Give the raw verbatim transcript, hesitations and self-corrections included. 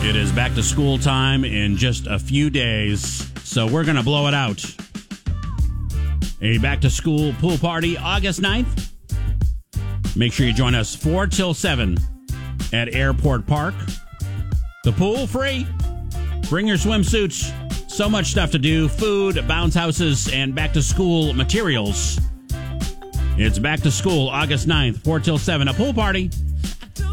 It is back to school time in just a few days, so we're going to blow it out. A back to school pool party August ninth. Make sure you join us four till seven at Airport Park. The pool free. Bring your swimsuits. So much stuff to do. Food, bounce houses, and back to school materials. It's back to school August ninth, four till seven, a pool party.